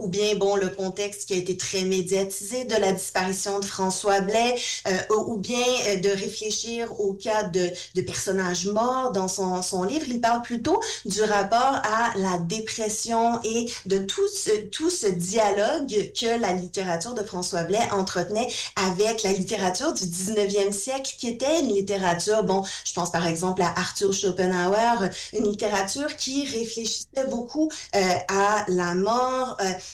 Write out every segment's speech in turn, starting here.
ou bien, bon, le contexte qui a été très médiatisé de la disparition de François Blais, ou bien de réfléchir au cas de personnages morts dans son livre. Il parle plutôt du rapport à la dépression et de tout ce dialogue que la littérature de François Blais entretenait avec la littérature du 19e siècle, qui était une littérature, bon, je pense par exemple à Arthur Schopenhauer, une littérature qui réfléchissait beaucoup à la mort,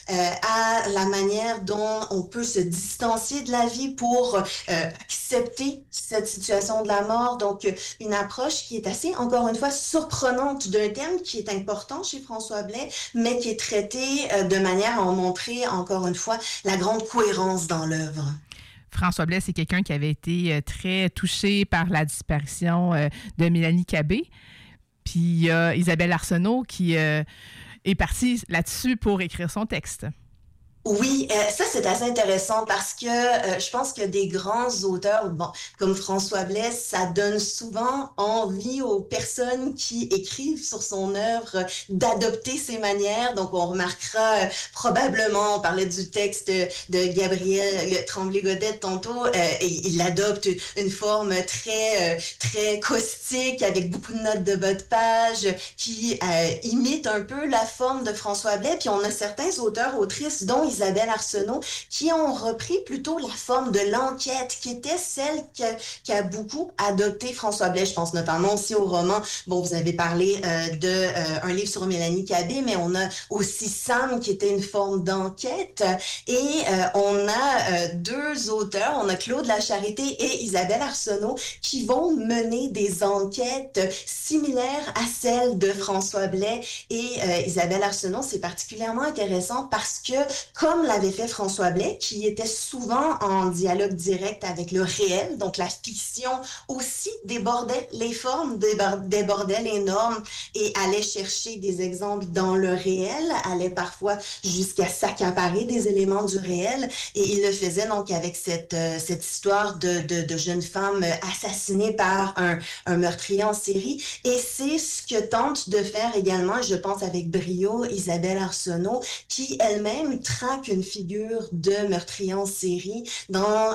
à la manière dont on peut se distancier de la vie pour accepter cette situation de la mort. Donc, une approche qui est assez, encore une fois, surprenante d'un thème qui est important chez François Blais, mais qui est traité de manière à en montrer, encore une fois, la grande cohérence dans l'œuvre. François Blais, c'est quelqu'un qui avait été très touché par la disparition de Mélanie Cabé. Puis il y a Isabelle Arsenault qui est partie là-dessus pour écrire son texte. Oui, ça c'est assez intéressant parce que je pense que des grands auteurs, bon, comme François Blais, ça donne souvent envie aux personnes qui écrivent sur son œuvre d'adopter ses manières. Donc on remarquera probablement, on parlait du texte de Gabriel Tremblay-Godet tantôt, et il adopte une forme très caustique avec beaucoup de notes de bas de page qui imite un peu la forme de François Blais. Puis on a certains auteurs, autrices, dont Isabelle Arsenault, qui ont repris plutôt la forme de l'enquête, qui était celle qu'a beaucoup adopté François Blais. Je pense notamment aussi au roman, bon, vous avez parlé un livre sur Mélanie Cabé, mais on a aussi Sam, qui était une forme d'enquête, et on a deux auteurs, on a Claude Lacharité et Isabelle Arsenault, qui vont mener des enquêtes similaires à celles de François Blais. Et Isabelle Arsenault, c'est particulièrement intéressant parce que, comme l'avait fait François Blais, qui était souvent en dialogue direct avec le réel, donc la fiction aussi débordait les formes, débordait les normes et allait chercher des exemples dans le réel, allait parfois jusqu'à s'accaparer des éléments du réel, et il le faisait donc avec cette histoire de jeune femme assassinée par un meurtrier en série. Et c'est ce que tente de faire également, je pense avec brio, Isabelle Arsenault, qui elle-même traque une figure de meurtrier en série dans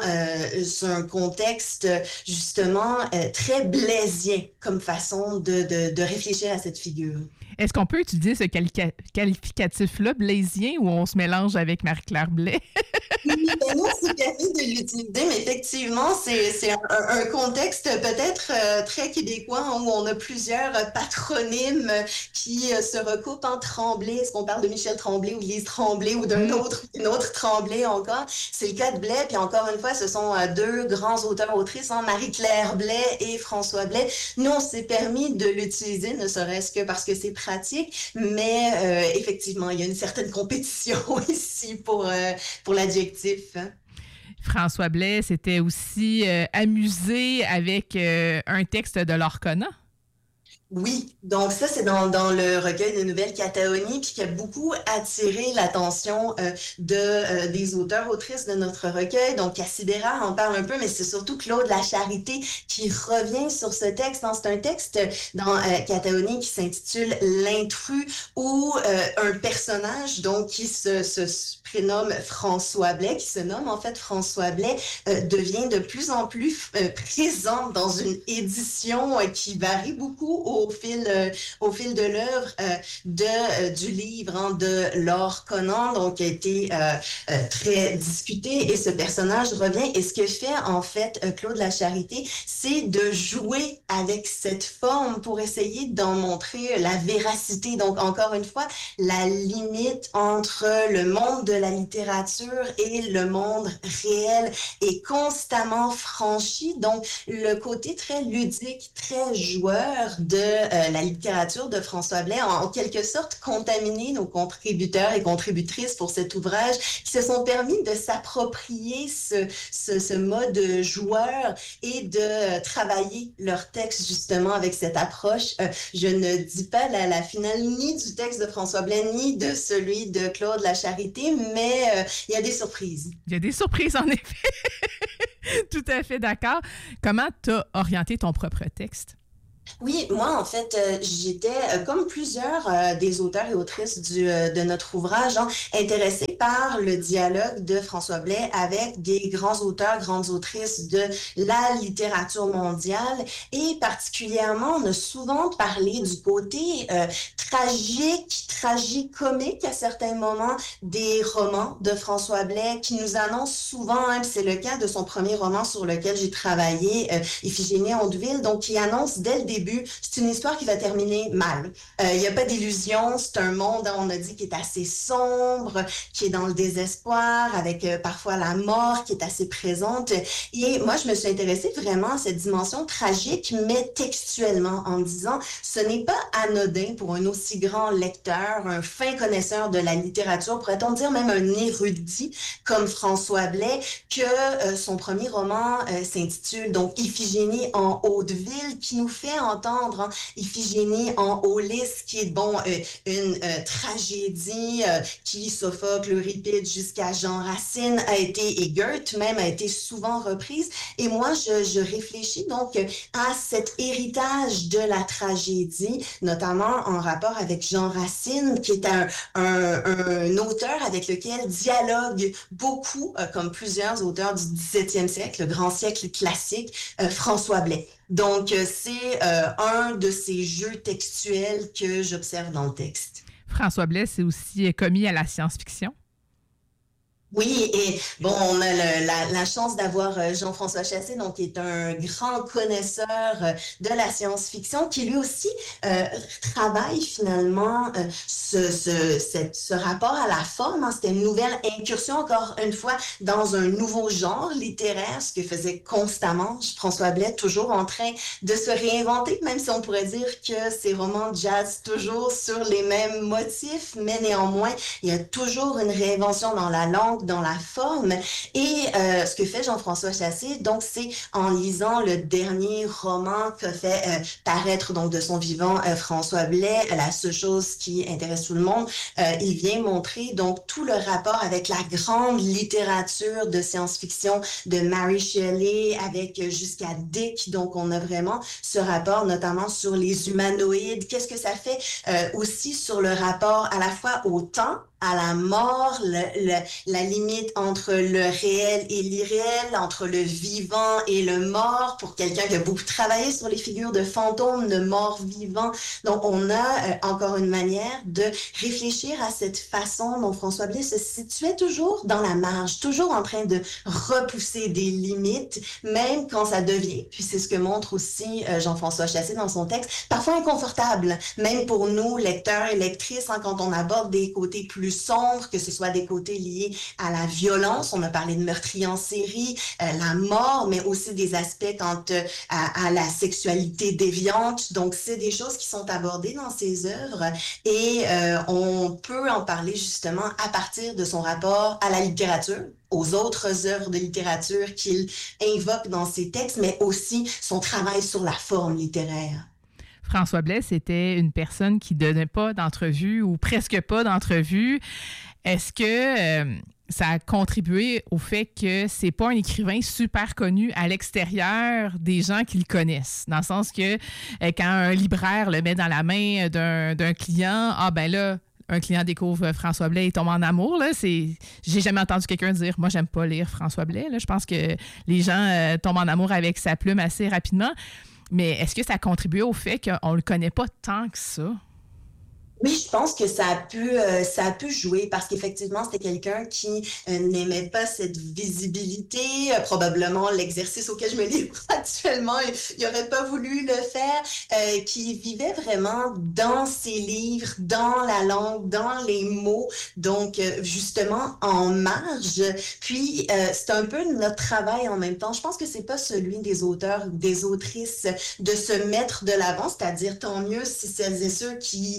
un contexte justement très blaisien comme façon de réfléchir à cette figure. Est-ce qu'on peut utiliser ce qualificatif-là, blaisien, ou on se mélange avec Marie-Claire Blais? Oui, ben non, c'est permis de l'utiliser, mais effectivement, c'est un contexte peut-être très québécois, hein, où on a plusieurs patronymes qui se recoupent en Tremblay. Est-ce qu'on parle de Michel Tremblay ou Lise Tremblay ou d'une autre Tremblay encore? C'est le cas de Blais, puis encore une fois, ce sont deux grands auteurs-autrices, hein, Marie-Claire Blais et François Blais. Nous, on s'est permis de l'utiliser, ne serait-ce que parce que c'est pratique, mais effectivement, il y a une certaine compétition ici pour l'adjectif. François Blais s'était aussi amusé avec un texte de Lorcona. Oui, donc ça, c'est dans le recueil de nouvelles Catahonie, puis qui a beaucoup attiré l'attention des auteurs-autrices de notre recueil. Donc, Cassidera en parle un peu, mais c'est surtout Claude Lacharité qui revient sur ce texte. C'est un texte dans Catahonie qui s'intitule L'intrus, où un personnage donc qui se prénomme François Blais, qui se nomme en fait François Blais, devient de plus en plus présent dans une édition qui varie beaucoup au fil de l'œuvre du livre, hein, de Laure Connan, donc qui a été très discuté, et ce personnage revient. Et ce que fait en fait Claude Lacharité, c'est de jouer avec cette forme pour essayer d'en montrer la véracité. Donc encore une fois, la limite entre le monde de la littérature et le monde réel est constamment franchi. Donc le côté très ludique, très joueur de la littérature de François Blais a en quelque sorte contaminé nos contributeurs et contributrices pour cet ouvrage, qui se sont permis de s'approprier ce mode joueur et de travailler leur texte justement avec cette approche. Je ne dis pas la finale ni du texte de François Blais ni de celui de Claude Lacharité, mais il y a des surprises. Il y a des surprises, en effet. Tout à fait d'accord. Comment tu as orienté ton propre texte? Oui, moi, en fait, j'étais, comme plusieurs des auteurs et autrices de notre ouvrage, hein, intéressée par le dialogue de François Blais avec des grands auteurs, grandes autrices de la littérature mondiale. Et particulièrement, on a souvent parlé du côté tragique, tragicomique à certains moments des romans de François Blais qui nous annoncent souvent, hein, c'est le cas de son premier roman sur lequel j'ai travaillé, Iphigénie à Hauteville, donc qui annonce dès le début, c'est une histoire qui va terminer mal. Il n'y a pas d'illusion, c'est un monde, hein, on a dit, qui est assez sombre, qui est dans le désespoir, avec parfois la mort qui est assez présente. Et moi, je me suis intéressée vraiment à cette dimension tragique, mais textuellement, en me disant, ce n'est pas anodin pour un aussi grand lecteur, un fin connaisseur de la littérature, pourrait-on dire même un érudit comme François Blais, que son premier roman s'intitule donc Iphigénie en Hauteville, qui nous fait entendre, hein, Iphigénie en Aulis, qui est bon une tragédie qui Sophocle, Euripide jusqu'à Jean Racine a été, et Goethe même a été souvent reprise. Et moi, je réfléchis donc à cet héritage de la tragédie, notamment en rapport avec Jean Racine, qui est un auteur avec lequel dialogue beaucoup, comme plusieurs auteurs du XVIIe siècle, le grand siècle classique, François Blais. Donc, c'est un de ces jeux textuels que j'observe dans le texte. François Blais, c'est aussi commis à la science-fiction. Oui, et bon, on a la chance d'avoir Jean-François Chassé, donc qui est un grand connaisseur de la science-fiction, qui lui aussi travaille finalement ce rapport à la forme, hein. C'était une nouvelle incursion, encore une fois, dans un nouveau genre littéraire, ce que faisait constamment François Blais, toujours en train de se réinventer, même si on pourrait dire que ses romans jazzent toujours sur les mêmes motifs, mais néanmoins, il y a toujours une réinvention dans la langue, dans la forme. Et ce que fait Jean-François Chassé, donc, c'est en lisant le dernier roman qu'a fait paraître donc de son vivant François Blais, La seule chose qui intéresse tout le monde, il vient montrer donc tout le rapport avec la grande littérature de science-fiction de Mary Shelley, avec jusqu'à Dick. Donc, on a vraiment ce rapport, notamment sur les humanoïdes. Qu'est-ce que ça fait aussi sur le rapport à la fois au temps, à la mort, la limite entre le réel et l'irréel, entre le vivant et le mort, pour quelqu'un qui a beaucoup travaillé sur les figures de fantômes, de morts vivants. Donc, on a encore une manière de réfléchir à cette façon dont François Blais se situait toujours dans la marge, toujours en train de repousser des limites, même quand ça devient, puis c'est ce que montre aussi Jean-François Chassé dans son texte, parfois inconfortable, même pour nous, lecteurs et lectrices, hein, quand on aborde des côtés plus sombres, que ce soit des côtés liés à la violence, on a parlé de meurtriers en série, la mort, mais aussi des aspects quant à la sexualité déviante. Donc, c'est des choses qui sont abordées dans ses œuvres et on peut en parler justement à partir de son rapport à la littérature, aux autres œuvres de littérature qu'il invoque dans ses textes, mais aussi son travail sur la forme littéraire. François Blais, c'était une personne qui ne donnait pas d'entrevue ou presque pas d'entrevue. Est-ce que ça a contribué au fait que c'est pas un écrivain super connu à l'extérieur des gens qui le connaissent? Dans le sens que quand un libraire le met dans la main d'un client, ah ben là, un client découvre François Blais et tombe en amour. Là, j'ai jamais entendu quelqu'un dire « Moi, j'aime pas lire François Blais. » Je pense que les gens tombent en amour avec sa plume assez rapidement. Mais est-ce que ça a contribué au fait qu'on ne le connaît pas tant que ça? Oui, je pense que ça a pu jouer parce qu'effectivement, c'était quelqu'un qui n'aimait pas cette visibilité, probablement l'exercice auquel je me livre actuellement, il n'aurait pas voulu le faire, qui vivait vraiment dans ses livres, dans la langue, dans les mots, donc justement en marge. Puis, c'est un peu notre travail en même temps. Je pense que c'est pas celui des auteurs ou des autrices de se mettre de l'avant, c'est-à-dire tant mieux si celles et ceux qui aiment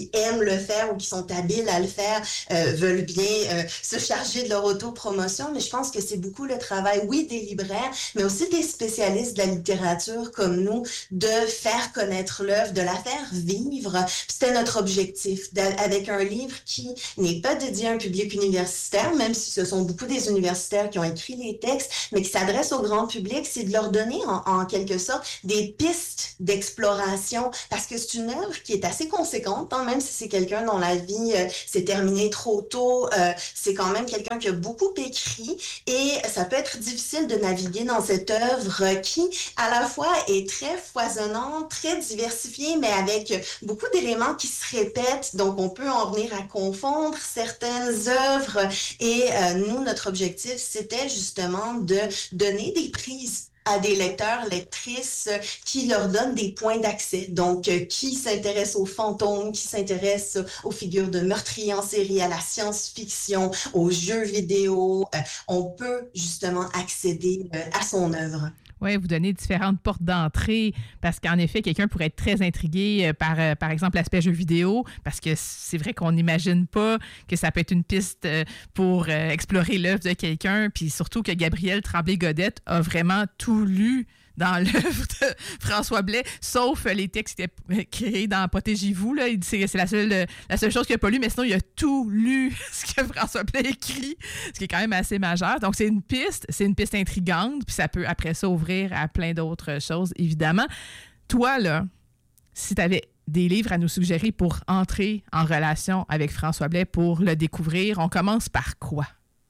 le faire ou qui sont habiles à le faire veulent bien se charger de leur autopromotion, mais je pense que c'est beaucoup le travail, oui, des libraires, mais aussi des spécialistes de la littérature comme nous, de faire connaître l'œuvre, de la faire vivre. C'était notre objectif, avec un livre qui n'est pas dédié à un public universitaire, même si ce sont beaucoup des universitaires qui ont écrit les textes, mais qui s'adressent au grand public, c'est de leur donner en quelque sorte des pistes d'exploration, parce que c'est une œuvre qui est assez conséquente, hein, même si c'est quelqu'un dont la vie s'est terminée trop tôt, c'est quand même quelqu'un qui a beaucoup écrit, et ça peut être difficile de naviguer dans cette œuvre qui, à la fois, est très foisonnante, très diversifiée, mais avec beaucoup d'éléments qui se répètent, donc on peut en venir à confondre certaines œuvres, et nous, notre objectif, c'était justement de donner des prises à des lecteurs, lectrices qui leur donnent des points d'accès. Donc, qui s'intéressent aux fantômes, qui s'intéressent aux figures de meurtriers en série, à la science-fiction, aux jeux vidéo. On peut justement accéder à son œuvre. Oui, vous donnez différentes portes d'entrée parce qu'en effet, quelqu'un pourrait être très intrigué par exemple, l'aspect jeu vidéo parce que c'est vrai qu'on n'imagine pas que ça peut être une piste pour explorer l'œuvre de quelqu'un. Puis surtout que Gabrielle Tremblay-Godette a vraiment tout lu dans l'œuvre de François Blais, sauf les textes qui étaient créés dans Protégez-vous. Là. C'est la seule chose qu'il n'a pas lu, mais sinon, il a tout lu ce que François Blais écrit, ce qui est quand même assez majeur. Donc, c'est une piste intrigante, puis ça peut, après ça, ouvrir à plein d'autres choses, évidemment. Toi, là, si tu avais des livres à nous suggérer pour entrer en relation avec François Blais, pour le découvrir, on commence par quoi?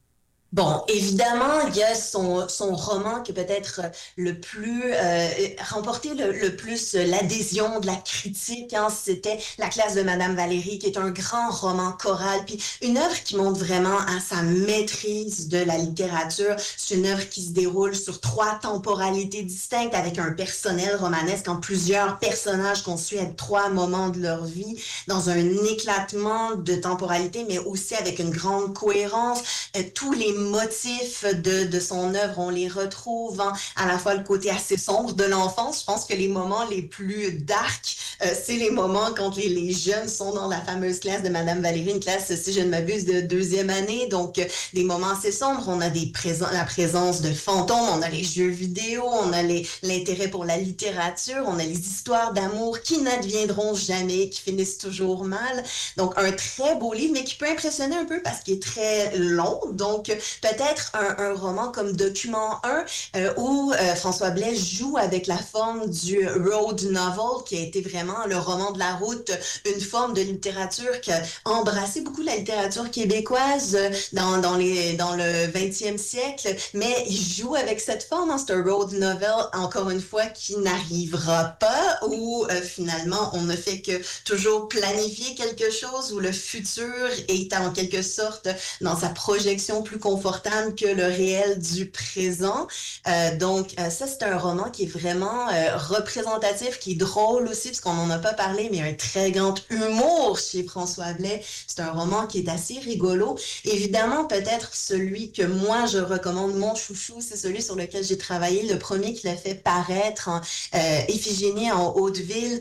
Bon, évidemment, il y a son roman qui peut-être le plus remporté le plus l'adhésion de la critique. Hein, c'était La classe de Madame Valérie, qui est un grand roman choral, puis une œuvre qui montre vraiment à sa maîtrise de la littérature. C'est une œuvre qui se déroule sur 3 temporalités distinctes, avec un personnel romanesque en plusieurs personnages qu'on suit à 3 moments de leur vie, dans un éclatement de temporalité, mais aussi avec une grande cohérence. Tous les motifs de son œuvre, on les retrouve, hein, à la fois le côté assez sombre de l'enfance. Je pense que les moments les plus dark, c'est les moments quand les jeunes sont dans la fameuse classe de Madame Valérie, une classe, si je ne m'abuse, de 2e année, donc des moments assez sombres. On a la présence de fantômes, on a les jeux vidéo, on a l'intérêt pour la littérature, on a les histoires d'amour qui n'adviendront jamais, qui finissent toujours mal. Donc un très beau livre, mais qui peut impressionner un peu parce qu'il est très long, donc peut-être un roman comme Document 1 où François Blais joue avec la forme du road novel, qui a été vraiment le roman de la route, une forme de littérature qui a embrassé beaucoup la littérature québécoise dans le 20e siècle, mais il joue avec cette forme, hein, c'est un road novel, encore une fois, qui n'arrivera pas, où finalement on ne fait que toujours planifier quelque chose, où le futur est en quelque sorte dans sa projection plus confortable que le réel du présent. Donc, ça, c'est un roman qui est vraiment représentatif, qui est drôle aussi, parce qu'on n'en a pas parlé, mais il y a un très grand humour chez François Blais. C'est un roman qui est assez rigolo. Évidemment, peut-être celui que moi, je recommande, mon chouchou, c'est celui sur lequel j'ai travaillé, le premier qu'il a fait paraître en Iphigénie en Haute-Ville,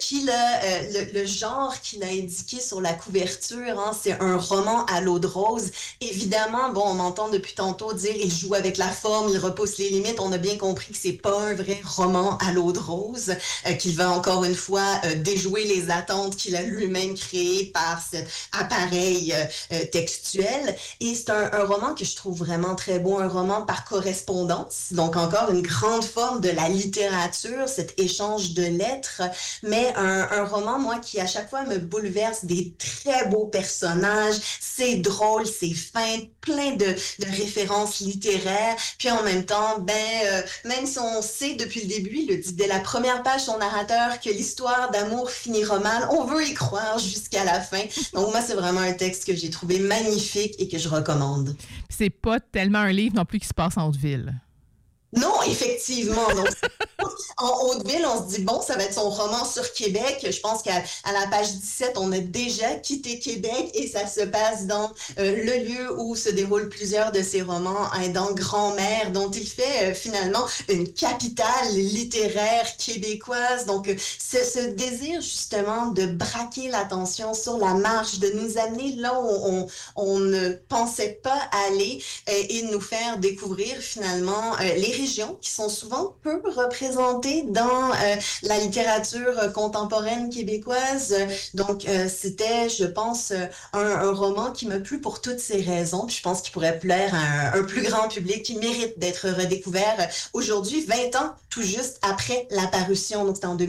le genre qu'il a indiqué sur la couverture, hein, c'est un roman à l'eau de rose. Évidemment, bon, on entend depuis tantôt dire il joue avec la forme, il repousse les limites. On a bien compris que c'est pas un vrai roman à l'eau de rose, qu'il va encore une fois déjouer les attentes qu'il a lui-même créées par cet appareil textuel. Et c'est un roman que je trouve vraiment très beau, un roman par correspondance. Donc encore une grande forme de la littérature, cet échange de lettres, mais un roman, moi, qui à chaque fois me bouleverse, des très beaux personnages, c'est drôle, c'est fin, plein de références littéraires, puis en même temps, même si on sait depuis le début, il le dit dès la première page, son narrateur, que l'histoire d'amour finira mal, on veut y croire jusqu'à la fin. Donc moi, c'est vraiment un texte que j'ai trouvé magnifique et que je recommande. C'est pas tellement un livre non plus qui se passe en Haute-Ville. Non, effectivement, non. en Hauteville, on se dit, bon, ça va être son roman sur Québec. Je pense qu'à la page 17, on a déjà quitté Québec et ça se passe dans le lieu où se déroulent plusieurs de ses romans, dans Grand-Mère, dont il fait finalement une capitale littéraire québécoise. Donc, ce désir justement de braquer l'attention sur la marche, de nous amener là où on ne pensait pas aller et de nous faire découvrir finalement les régions qui sont souvent peu représentées dans la littérature contemporaine québécoise. Donc, c'était, je pense, un roman qui m'a plu pour toutes ces raisons. Puis je pense qu'il pourrait plaire à un plus grand public qui mérite d'être redécouvert aujourd'hui, 20 ans tout juste après la parution. Donc, c'était en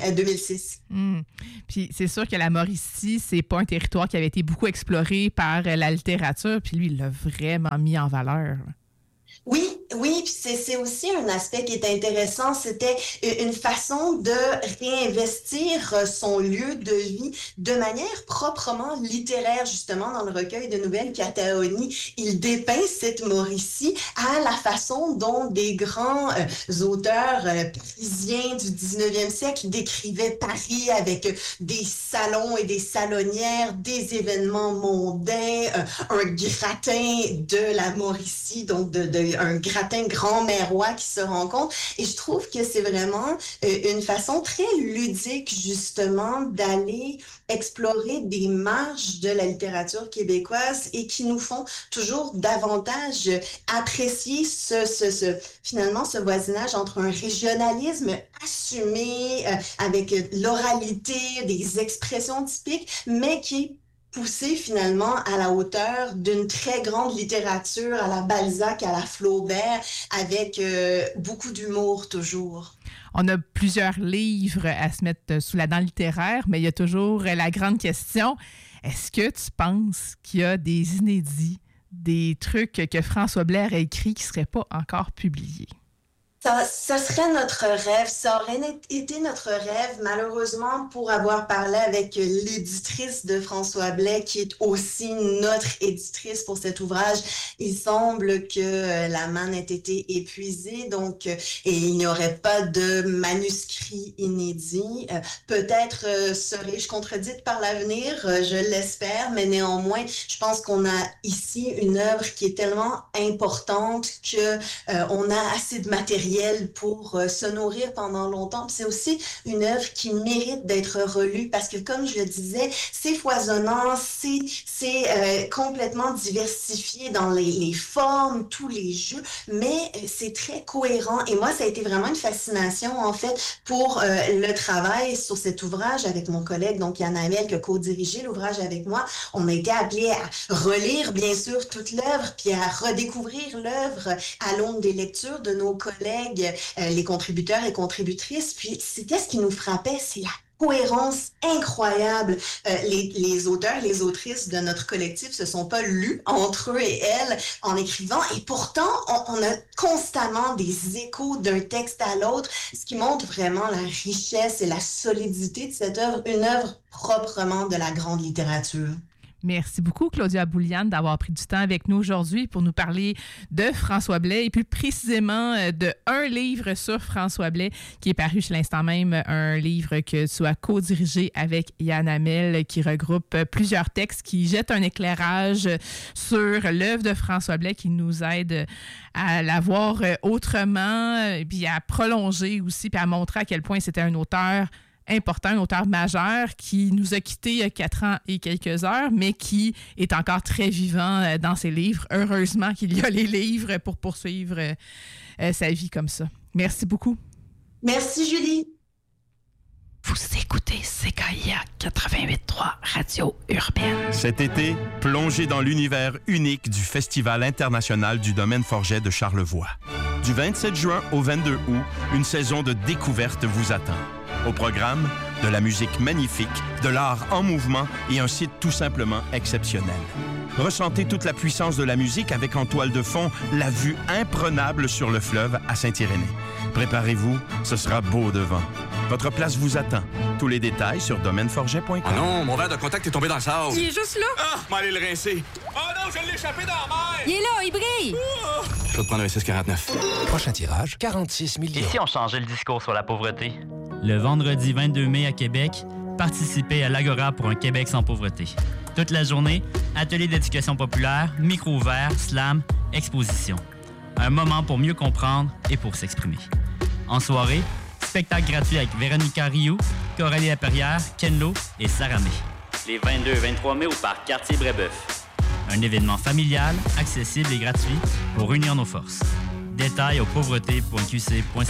2006. Puis c'est sûr que la Mauricie, c'est pas un territoire qui avait été beaucoup exploré par la littérature. Puis lui, il l'a vraiment mis en valeur. Oui, puis c'est aussi un aspect qui est intéressant. C'était une façon de réinvestir son lieu de vie de manière proprement littéraire, justement, dans le recueil de nouvelles Cataoni. Il dépeint cette Mauricie à la façon dont des grands auteurs parisiens du 19e siècle décrivaient Paris avec des salons et des salonnières, des événements mondains, un gratin de la Mauricie, donc un gratin grand-mérois qui se rencontre. Et je trouve que c'est vraiment une façon très ludique, justement, d'aller explorer des marges de la littérature québécoise et qui nous font toujours davantage apprécier finalement ce voisinage entre un régionalisme assumé avec l'oralité, des expressions typiques, mais qui est poussé finalement à la hauteur d'une très grande littérature à la Balzac, à la Flaubert, avec beaucoup d'humour toujours. On a plusieurs livres à se mettre sous la dent littéraire, mais il y a toujours la grande question, est-ce que tu penses qu'il y a des inédits, des trucs que François Blair a écrits qui ne seraient pas encore publiés? Ça serait notre rêve, ça aurait été notre rêve, malheureusement, pour avoir parlé avec l'éditrice de François Blais, qui est aussi notre éditrice pour cet ouvrage. Il semble que la manne ait été épuisée, donc et il n'y aurait pas de manuscrit inédit. Peut-être serais-je contredite par l'avenir, je l'espère, mais néanmoins, je pense qu'on a ici une œuvre qui est tellement importante que on a assez de matériel pour se nourrir pendant longtemps. Puis c'est aussi une œuvre qui mérite d'être relue parce que, comme je le disais, c'est foisonnant, c'est complètement diversifié dans les formes, tous les jeux, mais c'est très cohérent. Et moi, ça a été vraiment une fascination, en fait, pour le travail sur cet ouvrage avec mon collègue, donc Yann Hamel, qui a co-dirigé l'ouvrage avec moi. On a été appelés à relire, bien sûr, toute l'œuvre, puis à redécouvrir l'œuvre à l'aune des lectures de nos collègues, les contributeurs et contributrices. Puis c'était ce qui nous frappait, c'est la cohérence incroyable. Les auteurs, les autrices de notre collectif se sont pas lus entre eux et elles en écrivant, et pourtant on a constamment des échos d'un texte à l'autre, ce qui montre vraiment la richesse et la solidité de cette œuvre, une œuvre proprement de la grande littérature. Merci beaucoup, Claudia Bouliane, d'avoir pris du temps avec nous aujourd'hui pour nous parler de François Blais et plus précisément de un livre sur François Blais qui est paru chez l'instant même, un livre que tu as co-dirigé avec Yann Hamel qui regroupe plusieurs textes qui jettent un éclairage sur l'œuvre de François Blais qui nous aide à la voir autrement et puis à prolonger aussi puis à montrer à quel point c'était un auteur important, un auteur majeur qui nous a quittés il y a 4 ans et quelques heures, mais qui est encore très vivant dans ses livres. Heureusement qu'il y a les livres pour poursuivre sa vie comme ça. Merci beaucoup. Merci, Julie. Vous écoutez CKIA 88.3 Radio Urbaine. Cet été, plongez dans l'univers unique du Festival international du domaine Forget de Charlevoix. Du 27 juin au 22 août, une saison de découverte vous attend. Au programme, de la musique magnifique, de l'art en mouvement et un site tout simplement exceptionnel. Ressentez toute la puissance de la musique avec en toile de fond la vue imprenable sur le fleuve à Saint-Irénée. Préparez-vous, ce sera beau devant. Votre place vous attend. Tous les détails sur domaineforget.com. Oh non, mon verre de contact est tombé dans le sable. Il est juste là. Ah, m'allez le rincer. Oh non, je l'ai échappé dans la mer. Il est là, il brille. Je vais te prendre un 649. Prochain tirage, 46 millions. Et si on changeait le discours sur la pauvreté? Le vendredi 22 mai à Québec, participez à l'Agora pour un Québec sans pauvreté. Toute la journée, ateliers d'éducation populaire, micro ouvert, slam, exposition. Un moment pour mieux comprendre et pour s'exprimer. En soirée, spectacle gratuit avec Véronica Rioux, Coralie Laperrière, Ken Lo et Sarah May. Les 22 et 23 mai au parc Cartier-Brébeuf. Un événement familial, accessible et gratuit pour unir nos forces. Détails au pauvreté.qc.ca.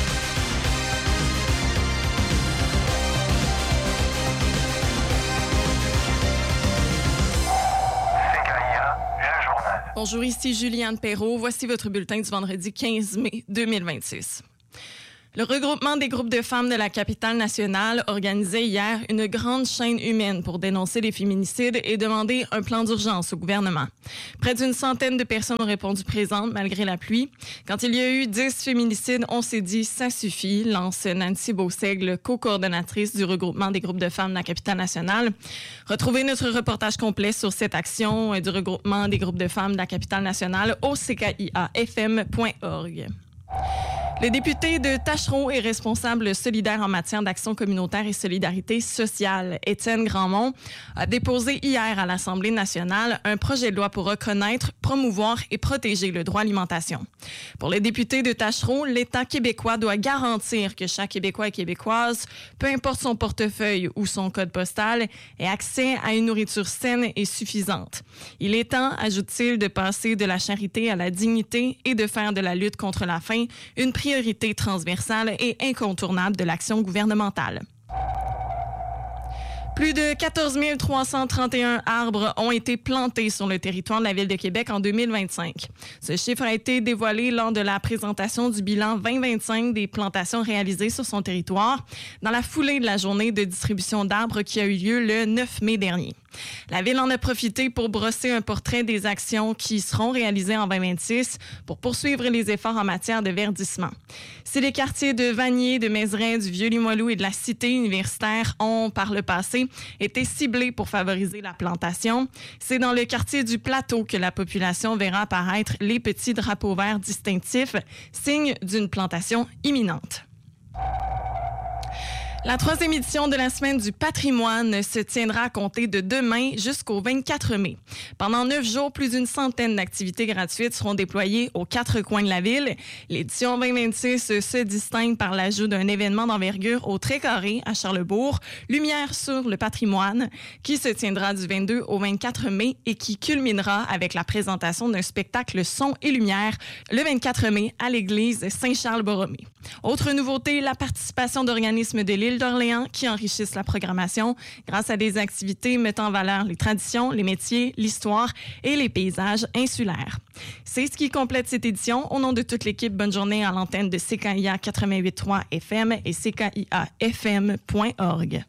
Bonjour, ici Juliane Perrault. Voici votre bulletin du vendredi 15 mai 2026. Le regroupement des groupes de femmes de la capitale nationale organisait hier une grande chaîne humaine pour dénoncer les féminicides et demander un plan d'urgence au gouvernement. Près d'une centaine de personnes ont répondu présentes malgré la pluie. Quand il y a eu 10 féminicides, on s'est dit « ça suffit », lance Nancy Beausègle, co-coordonnatrice du regroupement des groupes de femmes de la capitale nationale. Retrouvez notre reportage complet sur cette action du regroupement des groupes de femmes de la capitale nationale au ckiafm.org. Le député de Tachereau et responsable solidaire en matière d'action communautaire et solidarité sociale, Étienne Grandmont, a déposé hier à l'Assemblée nationale un projet de loi pour reconnaître, promouvoir et protéger le droit à l'alimentation. Pour le député de Tachereau, l'État québécois doit garantir que chaque Québécois et Québécoise, peu importe son portefeuille ou son code postal, ait accès à une nourriture saine et suffisante. Il est temps, ajoute-t-il, de passer de la charité à la dignité et de faire de la lutte contre la faim une priorité transversale et incontournable de l'action gouvernementale. Plus de 14 331 arbres ont été plantés sur le territoire de la Ville de Québec en 2025. Ce chiffre a été dévoilé lors de la présentation du bilan 2025 des plantations réalisées sur son territoire, dans la foulée de la journée de distribution d'arbres qui a eu lieu le 9 mai dernier. La Ville en a profité pour brosser un portrait des actions qui seront réalisées en 2026 pour poursuivre les efforts en matière de verdissement. Si les quartiers de Vanier, de Mézeray, du Vieux-Limoilou et de la Cité universitaire ont, par le passé, été ciblés pour favoriser la plantation, c'est dans le quartier du Plateau que la population verra apparaître les petits drapeaux verts distinctifs, signe d'une plantation imminente. La 3e édition de la Semaine du patrimoine se tiendra à compter de demain jusqu'au 24 mai. Pendant 9 jours, plus d'une centaine d'activités gratuites seront déployées aux 4 coins de la ville. L'édition 2026 se distingue par l'ajout d'un événement d'envergure au Très-Carré à Charlesbourg, Lumière sur le patrimoine, qui se tiendra du 22 au 24 mai et qui culminera avec la présentation d'un spectacle son et lumière le 24 mai à l'église Saint-Charles-Borromée. Autre nouveauté, la participation d'organismes de l'île d'Orléans qui enrichissent la programmation grâce à des activités mettant en valeur les traditions, les métiers, l'histoire et les paysages insulaires. C'est ce qui complète cette édition. Au nom de toute l'équipe, bonne journée à l'antenne de CKIA 88.3 FM et ckiafm.org.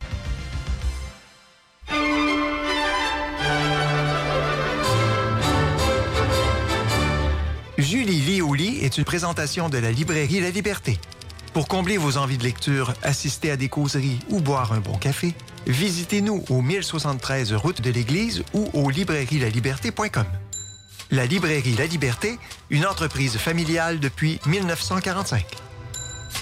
Julie lit au lit est une présentation de la librairie La Liberté. Pour combler vos envies de lecture, assister à des causeries ou boire un bon café, visitez-nous au 1073 route de l'Église ou au librairielaliberté.com. La librairie La Liberté, une entreprise familiale depuis 1945.